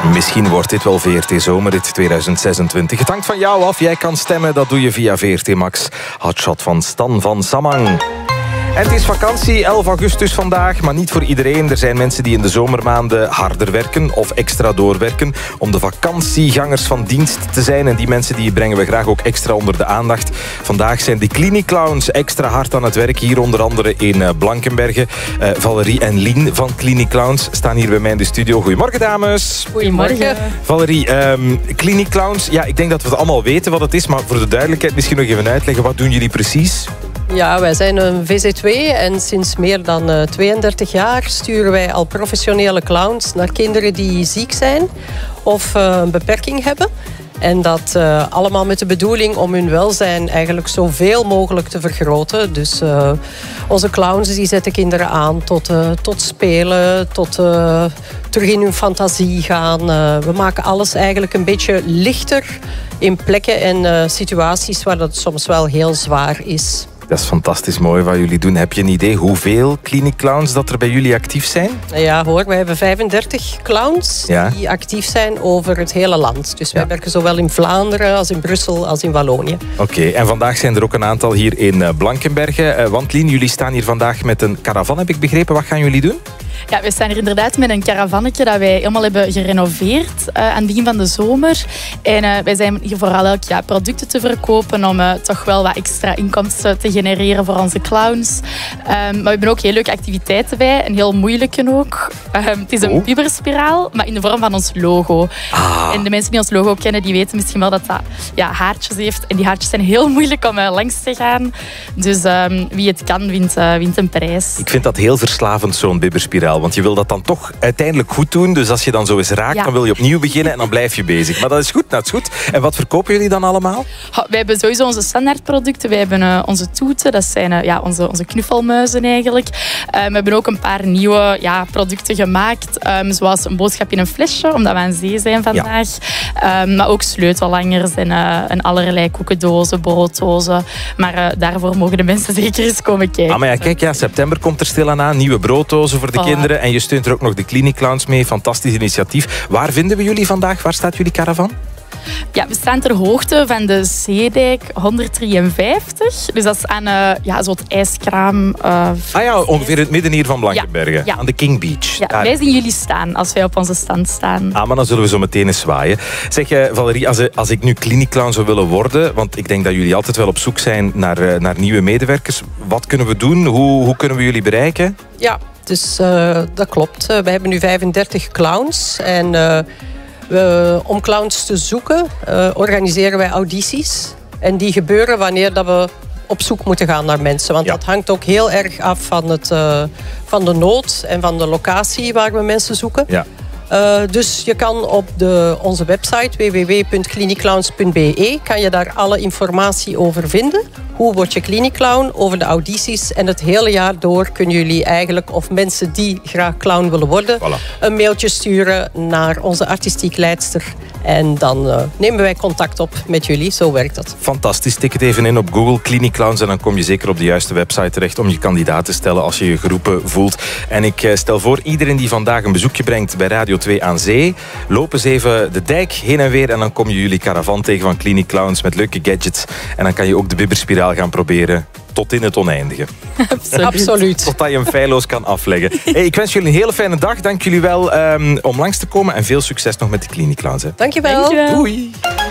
Misschien wordt dit wel VRT Zomerrit 2026. Het hangt van jou af. Jij kan stemmen. Dat doe je via VRT Max. Hotshot van Stan van Samang. En het is vakantie, 11 augustus vandaag, maar niet voor iedereen. Er zijn mensen die in de zomermaanden harder werken of extra doorwerken om de vakantiegangers van dienst te zijn. En die mensen die brengen we graag ook extra onder de aandacht. Vandaag zijn de Cliniclowns extra hard aan het werk. Hier onder andere in Blankenberge. Valerie en Lien van Cliniclowns staan hier bij mij in de studio. Goedemorgen, dames. Goedemorgen. Valerie, Cliniclowns, ja, ik denk dat we het allemaal weten wat het is, maar voor de duidelijkheid misschien nog even uitleggen. Wat doen jullie precies? Ja, wij zijn een VZ2 en sinds meer dan 32 jaar sturen wij al professionele clowns naar kinderen die ziek zijn of een beperking hebben. En dat allemaal met de bedoeling om hun welzijn eigenlijk zoveel mogelijk te vergroten. Dus onze clowns die zetten kinderen aan tot spelen, tot terug in hun fantasie gaan. We maken alles eigenlijk een beetje lichter in plekken en situaties waar dat soms wel heel zwaar is. Dat is fantastisch mooi wat jullie doen. Heb je een idee hoeveel Cliniclowns dat er bij jullie actief zijn? Ja hoor, wij hebben 35 clowns die actief zijn over het hele land. Dus wij werken zowel in Vlaanderen als in Brussel als in Wallonië. Oké, en vandaag zijn er ook een aantal hier in Blankenberge. Want Lien, jullie staan hier vandaag met een caravan, heb ik begrepen. Wat gaan jullie doen? Ja, we staan hier inderdaad met een caravannetje dat wij helemaal hebben gerenoveerd aan het begin van de zomer. En wij zijn hier vooral ook producten te verkopen om toch wel wat extra inkomsten te genereren voor onze clowns. Maar we hebben ook heel leuke activiteiten bij, een heel moeilijke ook. Het is een bibberspiraal, maar in de vorm van ons logo. En de mensen die ons logo kennen, die weten misschien wel dat dat haartjes heeft. En die haartjes zijn heel moeilijk om langs te gaan. Dus wie het kan, wint een prijs. Ik vind dat heel verslavend, zo'n bibberspiraal. Want je wil dat dan toch uiteindelijk goed doen. Dus als je dan zo eens raakt, dan wil je opnieuw beginnen en dan blijf je bezig. Maar dat is goed, dat is goed. En wat verkopen jullie dan allemaal? Wij hebben sowieso onze standaardproducten. Wij hebben onze toeten, dat zijn onze knuffelmuizen eigenlijk. We hebben ook een paar nieuwe producten gemaakt. Zoals een boodschap in een flesje, omdat we aan zee zijn vandaag. Maar ook sleutellangers en allerlei koekendozen, brooddozen. Maar daarvoor mogen de mensen zeker eens komen kijken. Maar kijk, september komt er stilaan aan. Nieuwe brooddozen voor de kinderen. En je steunt er ook nog de Cliniclowns mee. Fantastisch initiatief. Waar vinden we jullie vandaag? Waar staat jullie caravan? Ja, we staan ter hoogte van de Zeedijk 153. Dus dat is aan zo'n ijskraam. Ongeveer in het midden hier van Blankenberge. Ja. Aan de King Beach. Ja, wij zien jullie staan als wij op onze stand staan. Maar dan zullen we zo meteen eens zwaaien. Zeg, Valerie, als ik nu Cliniclown zou willen worden, want ik denk dat jullie altijd wel op zoek zijn naar nieuwe medewerkers. Wat kunnen we doen? Hoe kunnen we jullie bereiken? Ja, dus dat klopt. We hebben nu 35 clowns en om clowns te zoeken organiseren wij audities. En die gebeuren wanneer dat we op zoek moeten gaan naar mensen. Want dat hangt ook heel erg af van de nood en van de locatie waar we mensen zoeken. Ja. Dus je kan op onze website www.cliniclowns.be kan je daar alle informatie over vinden. Hoe word je Cliniclown, over de audities. En het hele jaar door kunnen jullie eigenlijk, of mensen die graag clown willen worden, een mailtje sturen naar onze artistiek leidster. En dan nemen wij contact op met jullie. Zo werkt dat. Fantastisch. Tik het even in op Google, Cliniclowns. En dan kom je zeker op de juiste website terecht om je kandidaat te stellen als je je geroepen voelt. En ik stel voor, iedereen die vandaag een bezoekje brengt bij Radio 2 aan zee, loop eens even de dijk heen en weer en dan kom je jullie caravan tegen van Cliniclowns met leuke gadgets. En dan kan je ook de bibberspiraal gaan proberen tot in het oneindige. Absoluut. Totdat je hem feilloos kan afleggen. Hey, ik wens jullie een hele fijne dag. Dank jullie wel om langs te komen en veel succes nog met de Cliniclowns. Dankjewel. Doei.